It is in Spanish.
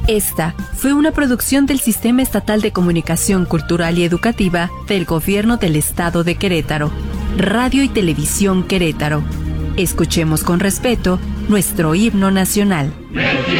Esta fue una producción del Sistema Estatal de Comunicación Cultural y Educativa del Gobierno del Estado de Querétaro. Radio y Televisión Querétaro. Escuchemos con respeto nuestro himno nacional.